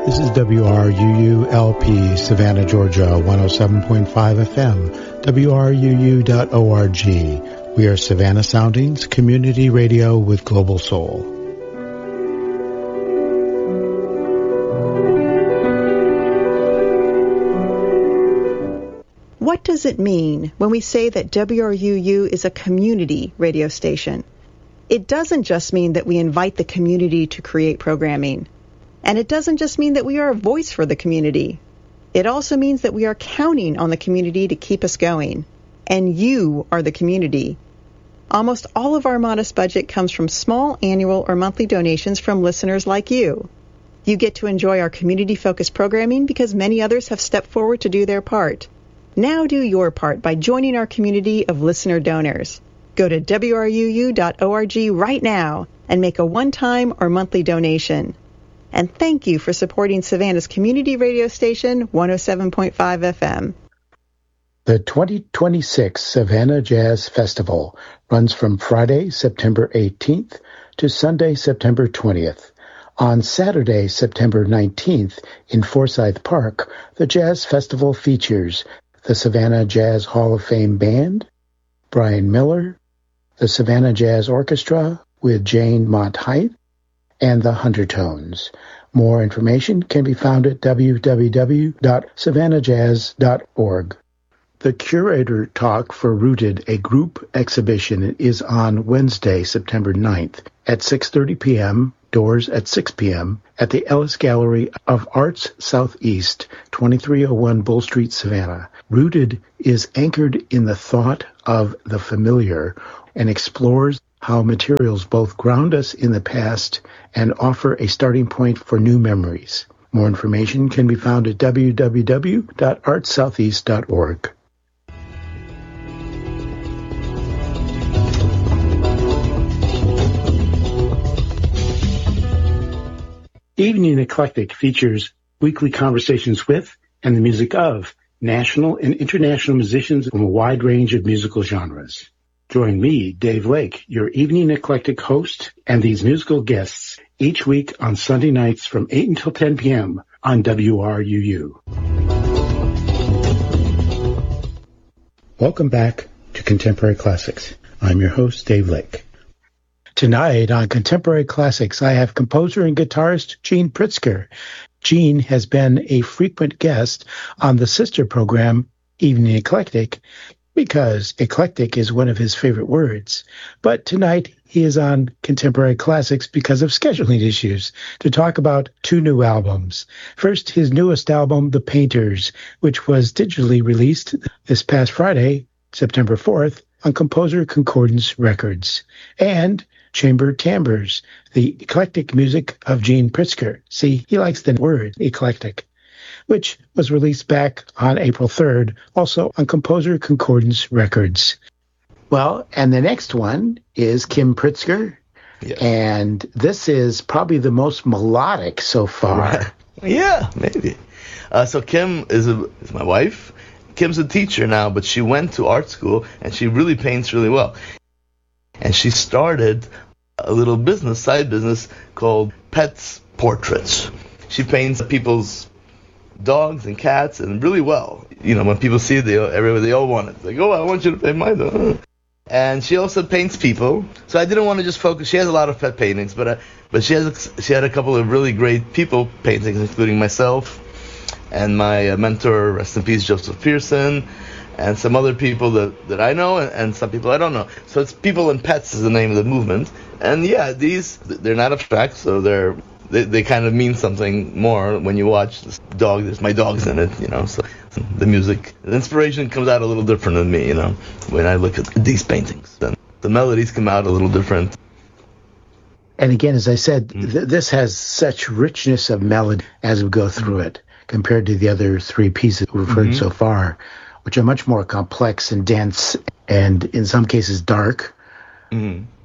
This is WRUU-LP, Savannah, Georgia, 107.5 FM, WRUU.org. We are Savannah Soundings, community radio with global soul. What does it mean when we say that WRUU is a community radio station? It doesn't just mean that we invite the community to create programming. And it doesn't just mean that we are a voice for the community. It also means that we are counting on the community to keep us going. And you are the community. Almost all of our modest budget comes from small annual or monthly donations from listeners like you. You get to enjoy our community-focused programming because many others have stepped forward to do their part. Now do your part by joining our community of listener donors. Go to WRUU.org right now and make a one-time or monthly donation. And thank you for supporting Savannah's community radio station, 107.5 FM. The 2026 Savannah Jazz Festival runs from Friday, September 18th to Sunday, September 20th. On Saturday, September 19th, in Forsyth Park, the Jazz Festival features the Savannah Jazz Hall of Fame Band, Brian Miller, the Savannah Jazz Orchestra with Jane Monteith, and the Huntertones. More information can be found at www.savannahjazz.org. The Curator Talk for Rooted, a group exhibition, is on Wednesday, September 9th at 6:30 p.m., doors at 6 p.m., at the Ellis Gallery of Arts Southeast, 2301 Bull Street, Savannah. Rooted is anchored in the thought of the familiar and explores how materials both ground us in the past and offer a starting point for new memories. More information can be found at www.artsoutheast.org. Evening Eclectic features weekly conversations with and the music of national and international musicians from a wide range of musical genres. Join me, Dave Lake, your Evening Eclectic host, and these musical guests each week on Sunday nights from 8 until 10 p.m. on WRUU. Welcome back to Contemporary Classics. I'm your host, Dave Lake. Tonight on Contemporary Classics, I have composer and guitarist Gene Pritzker. Gene has been a frequent guest on the sister program, Evening Eclectic, because eclectic is one of his favorite words. But tonight he is on Contemporary Classics because of scheduling issues to talk about two new albums. First, his newest album, The Painters, which was digitally released this past Friday, September 4th, on Composer Concordance Records. And Chamber Timbres, the eclectic music of Gene Pritzker. See, he likes the word eclectic, which was released back on April 3rd, also on Composer Concordance Records. Well, and the next one is Kim Pritzker, yes. And this is probably the most melodic so far. Right. Yeah, maybe. So Kim is my wife. Kim's a teacher now, but she went to art school, and she really paints really well. And she started a little business, side business, called Pets Portraits. She paints people's dogs and cats, and really well. You know, when people see it, they all want it. Like, oh, I want you to paint my dog. And she also paints people. So I didn't want to just focus. She has a lot of pet paintings, but she had a couple of really great people paintings, including myself and my mentor, rest in peace, Joseph Pearson, and some other people that I know, and some people I don't know. So it's People and Pets is the name of the movement. And yeah, they're not abstract, so they kind of mean something more when you watch this dog. There's my dogs in it, you know. So the music, the inspiration comes out a little different than me, you know, when I look at these paintings. Then the melodies come out a little different. And again, as I said, this has such richness of melody as we go through it, compared to the other three pieces we've heard so far, which are much more complex and dense and in some cases dark.